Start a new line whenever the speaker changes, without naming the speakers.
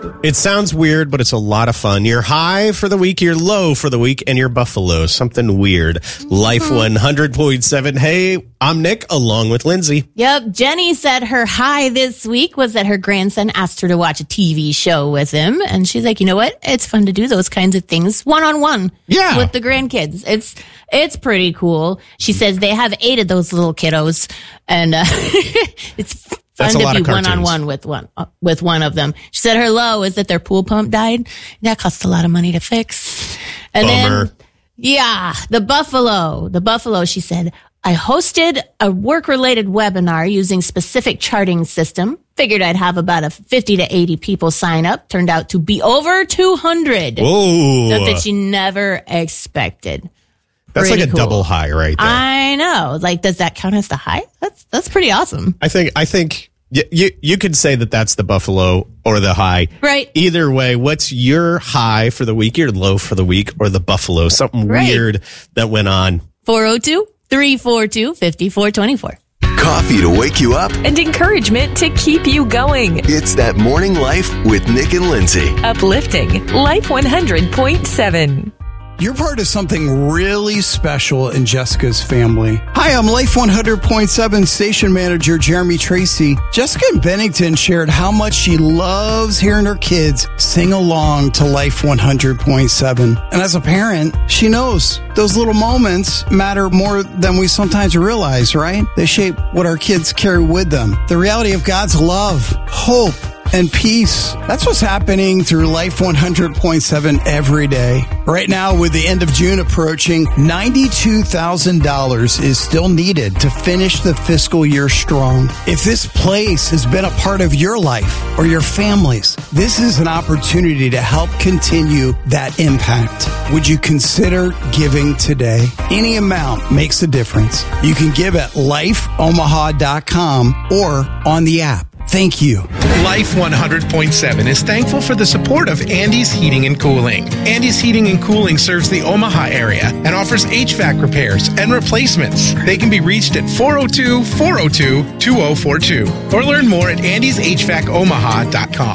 It sounds weird, but it's a lot of fun. You're high for the week, you're low for the week, and you're buffalo. Something weird. Life 100.7. Hey, I'm Nick, along with Lindsay.
Yep. Jenny said her high this week was that her grandson asked her to watch a TV show with him. And she's like, you know what? It's fun to do those kinds of things one-on-one with the grandkids. It's pretty cool. She says they have 8 of those little kiddos, and it's fun to be one-on-one with one of them. She said her low is that their pool pump died. That cost a lot of money to fix. And
Bummer.
The buffalo, she said, I hosted a work-related webinar using specific charting system. Figured I'd have about 50 to 80 people sign up. Turned out to be over 200.
Whoa.
Something she never expected.
That's
pretty
like a
cool.
double high right there.
I know. Like, does that count as the high? That's pretty awesome.
I think you could say that that's the buffalo or the high.
Right.
Either way, what's your high for the week, your low for the week, or the buffalo? Something weird that went on.
402-342-5424.
Coffee to wake you up
and encouragement to keep you going.
It's That Morning Life with Nick and Lindsay.
Uplifting Life 100.7.
You're part of something really special in Jessica's family. Hi, I'm Life 100.7 station manager Jeremy Tracy. Jessica in Bennington shared how much she loves hearing her kids sing along to Life 100.7. And as a parent, she knows those little moments matter more than we sometimes realize, right? They shape what our kids carry with them. The reality of God's love, hope, and peace. That's what's happening through Life 100.7 every day. Right now, with the end of June approaching, $92,000 is still needed to finish the fiscal year strong. If this place has been a part of your life or your family's, this is an opportunity to help continue that impact. Would you consider giving today? Any amount makes a difference. You can give at lifeomaha.com or on the app. Thank you.
Life 100.7 is thankful for the support of Andy's Heating and Cooling. Andy's Heating and Cooling serves the Omaha area and offers HVAC repairs and replacements. They can be reached at 402-402-2042 or learn more at andyshvacomaha.com.